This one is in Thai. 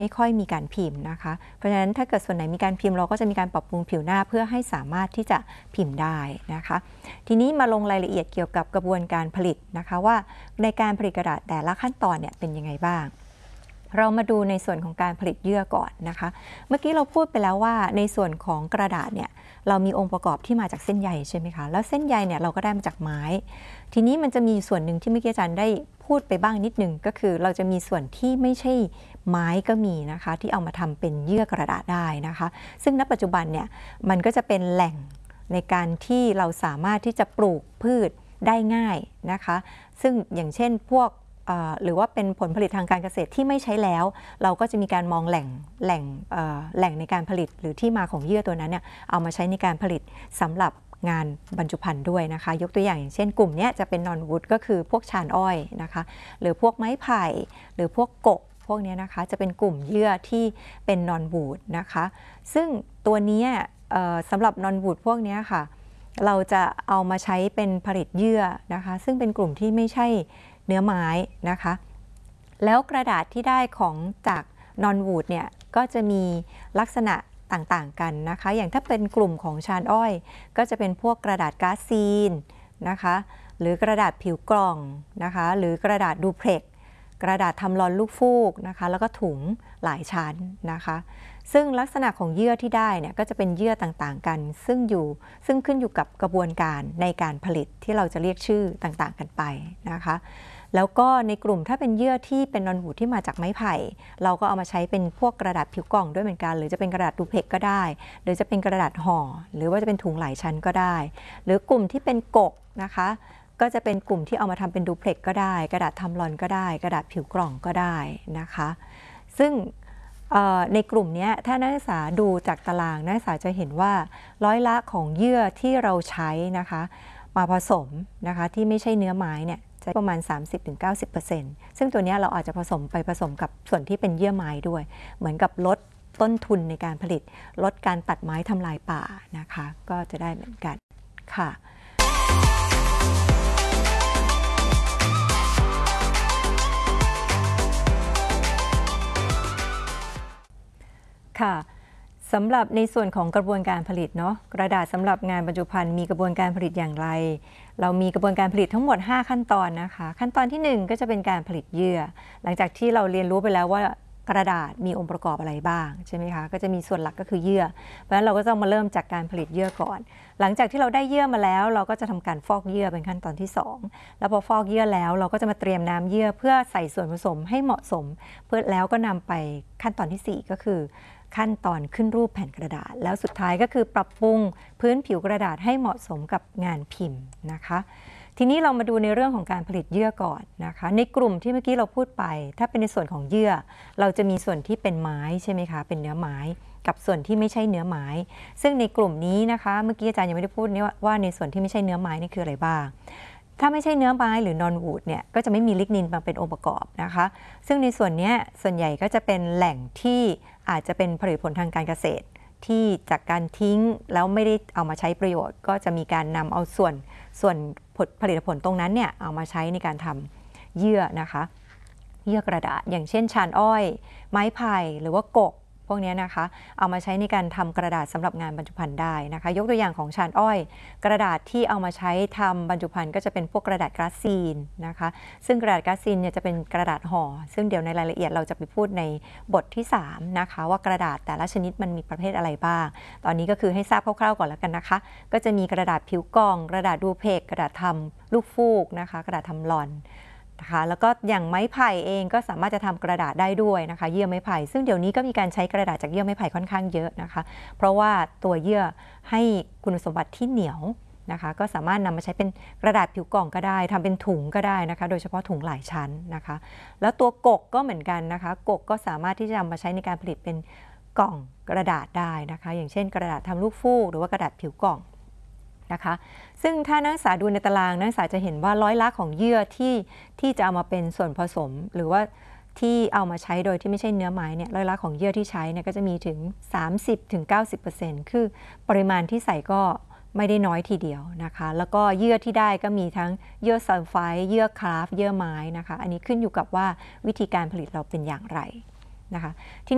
ไม่ค่อยมีการพิมพ์นะคะเพราะฉะนั้นถ้าเกิดส่วนไหนมีการพิมพ์เราก็จะมีการปรับปรุงผิวหน้าเพื่อให้สามารถที่จะพิมพ์ได้นะคะทีนี้มาลงรายละเอียดเกี่ยวกับกระบวนการผลิตนะคะว่าในการผลิตกระดาษแต่ละขั้นตอนเนี่ยเป็นยังไงบ้างเรามาดูในส่วนของการผลิตเยื่อก่อนนะคะเมื่อกี้เราพูดไปแล้วว่าในส่วนของกระดาษเนี่ยเรามีองค์ประกอบที่มาจากเส้นใยใช่ไหมคะแล้วเส้นใยเนี่ยเราก็ได้มาจากไม้ทีนี้มันจะมีส่วนหนึ่งที่เมื่อกี้อาจารย์ได้พูดไปบ้างนิดนึงก็คือเราจะมีส่วนที่ไม่ใช่ไม้ก็มีนะคะที่เอามาทำเป็นเยื่อกระดาษได้นะคะซึ่งณปัจจุบันเนี่ยมันก็จะเป็นแหล่งในการที่เราสามารถที่จะปลูกพืชได้ง่ายนะคะซึ่งอย่างเช่นพวกหรือว่าเป็นผลผลิตทางการเกษตรที่ไม่ใช้แล้วเราก็จะมีการมองแหล่งในการผลิตหรือที่มาของเยื่อตัวนั้นเนี่ยเอามาใช้ในการผลิตสำหรับงานบรรจุภัณฑ์ด้วยนะคะยกตัวอย่างเช่นกลุ่มนี้จะเป็นนอนวูดก็คือพวกชานอ้อยนะคะหรือพวกไม้ไผ่หรือพวกกกพวกนี้นะคะจะเป็นกลุ่มเยื่อที่เป็นนอนวูดนะคะซึ่งตัวนี้สำหรับนอนวูดพวกนี้ค่ะเราจะเอามาใช้เป็นผลิตเยื่อนะคะซึ่งเป็นกลุ่มที่ไม่ใช่เนื้อไม้นะคะแล้วกระดาษที่ได้ของจากนอนวูดเนี่ยก็จะมีลักษณะต่างๆกันนะคะอย่างถ้าเป็นกลุ่มของชานอ้อยก็จะเป็นพวกกระดาษก๊าซซีนนะคะหรือกระดาษผิวกล่องนะคะหรือกระดาษดูเพล็กกระดาษทำลอนลูกฟูกนะคะแล้วก็ถุงหลายชั้นนะคะซึ่งลักษณะของเยื่อที่ได้เนี่ยก็จะเป็นเยื่อต่างๆกันซึ่งขึ้นอยู่กับกระบวนการในการผลิตที่เราจะเรียกชื่อต่างๆกันไปนะคะแล้วก็ในกลุ่มถ้าเป็นเยื่อที่เป็นนอนวูดที่มาจากไม้ไผ่เราก็เอามาใช้เป็นพวกกระดาษผิวกล่องด้วยเหมือนกันหรือจะเป็นกระดาษดูเพล็กก็ได้หรือจะเป็นกระดาษห่อหรือว่าจะเป็นถุงหลายชั้นก็ได้หรือกลุ่มที่เป็นกกนะคะก็จะเป็นกลุ่มที่เอามาทำเป็นดูเพล็กก็ได้กระดาษทำลอนก็ได้กระดาษผิวกล่องก็ได้นะคะซึ่งในกลุ่มนี้ถ้านักศึกษาดูจากตารางนักศึกษาจะเห็นว่าร้อยละของเยื่อที่เราใช้นะคะมาผสมนะคะที่ไม่ใช่เนื้อไม้เนี่ยจะประมาณ 30-90% ซึ่งตัวนี้เราอาจจะผสมกับส่วนที่เป็นเยื่อไม้ด้วยเหมือนกับลดต้นทุนในการผลิตลดการตัดไม้ทำลายป่านะคะก็จะได้เหมือนกันค่ะค่ะสำหรับในส่วนของกระบวนการผลิตเนาะกระดาษสำหรับงานบรรจุภัณฑ์มีกระบวนการผลิตอย่างไรเรามีกระบวนการผลิตทั้งหมด5ขั้นตอนนะคะขั้นตอนที่1ก็จะเป็นการผลิตเยื่อหลังจากที่เราเรียนรู้ไปแล้วว่ากระดาษมีองค์ประกอบอะไรบ้างใช่ไหมคะก็จะมีส่วนหลักก็คือเยื่อเพราะฉะนั้นเราก็ต้องมาเริ่มจากการผลิตเยื่อก่อนหลังจากที่เราได้เยื่อมาแล้วเราก็จะทำการฟอกเยื่อเป็นขั้นตอนที่2แล้วพอฟอกเยื่อแล้วเราก็จะมาเตรียมน้ำเยื่อเพื่อใส่ส่วนผสมให้เหมาะสมเพื่อแล้วก็นำไปขั้นตอนที่4ก็คือขั้นตอนขึ้นรูปแผ่นกระดาษแล้วสุดท้ายก็คือปรับปรุงพื้นผิวกระดาษให้เหมาะสมกับงานพิมพ์นะคะทีนี้เรามาดูในเรื่องของการผลิตเยื่อก่อนนะคะในกลุ่มที่เมื่อกี้เราพูดไปถ้าเป็นในส่วนของเยื่อเราจะมีส่วนที่เป็นไม้ใช่ไหมคะเป็นเนื้อไม้กับส่วนที่ไม่ใช่เนื้อไม้ซึ่งในกลุ่มนี้นะคะเมื่อกี้อาจารย์ยังไม่ได้พูดนี่ว่าในส่วนที่ไม่ใช่เนื้อไม้นี่คืออะไรบ้างถ้าไม่ใช่เนื้อไม้หรือนอนวูดเนี่ยก็จะไม่มีลิกนินมาเป็นองค์ประกอบนะคะซึ่งในส่วนนี้ส่วนใหญ่ก็จะเป็นแหล่งที่อาจจะเป็นผลิตผลทางการเกษตรที่จากการทิ้งแล้วไม่ได้เอามาใช้ประโยชน์ก็จะมีการนำเอาส่วนผลิตผลตรงนั้นเนี่ยเอามาใช้ในการทำเยื่อนะคะเยื่อกระดาษอย่างเช่นชานอ้อยไม้ไผ่หรือว่ากกพวกนี้นะคะเอามาใช้ในการทำกระดาษสำหรับงานบรรจุภัณฑ์ได้นะคะยกตัวอย่างของชานอ้อยกระดาษที่เอามาใช้ทำบรรจุภัณฑ์ก็จะเป็นพวกกระดาษก๊าซซีนนะคะซึ่งกระดาษก๊าซซีนเนี่ยจะเป็นกระดาษห่อซึ่งเดี๋ยวในรายละเอียดเราจะไปพูดในบทที่3นะคะว่ากระดาษแต่ละชนิดมันมีประเภทอะไรบ้างตอนนี้ก็คือให้ทราบคร่าวๆก่อนแล้วกันนะคะก็จะมีกระดาษผิวกล่องกระดาษดูเพกกระดาษทำลูกฟูกนะคะกระดาษทำลอนนะคะแล้วก็อย่างไม้ไผ่เองก็สามารถจะทำกระดาษได้ด้วยนะคะเยื่อไม้ไผ่ซึ่งเดี๋ยวนี้ก็มีการใช้กระดาษจากเยื่อไม้ไผ่ค่อนข้างเยอะนะคะเพราะว่าตัวเยื่อให้คุณสมบัติที่เหนียวนะคะก็สามารถนำมาใช้เป็นกระดาษผิวกล่องก็ได้ทำเป็นถุงก็ได้นะคะโดยเฉพาะถุงหลายชั้นนะคะแล้วตัวกกก็เหมือนกันนะคะกกก็สามารถที่จะนำมาใช้ในการผลิตเป็นกล่องกระดาษได้นะคะอย่างเช่นกระดาษทำลูกฟูกหรือว่ากระดาษผิวกล่องนะคะซึ่งถ้านักศึกษาดูในตารางนักศึกษาจะเห็นว่าร้อยละของเยื่อที่จะเอามาเป็นส่วนผสมหรือว่าที่เอามาใช้โดยที่ไม่ใช่เนื้อไม้เนี่ยร้อยละของเยื่อที่ใช้เนี่ยก็จะมีถึง 30-90% คือปริมาณที่ใส่ก็ไม่ได้น้อยทีเดียวนะคะแล้วก็เยื่อที่ได้ก็มีทั้งเยื่อซัลไฟด์เยื่อคราฟต์เยื่อไม้นะคะอันนี้ขึ้นอยู่กับว่าวิธีการผลิตเราเป็นอย่างไรนะคะที